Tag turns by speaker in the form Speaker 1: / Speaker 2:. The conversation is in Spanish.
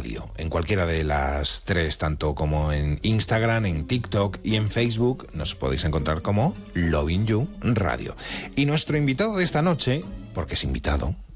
Speaker 1: Radio. En cualquiera de las tres, tanto como en Instagram, en TikTok y en Facebook, nos podéis encontrar como Loving You Radio. Y nuestro invitado de esta noche, porque es invitado,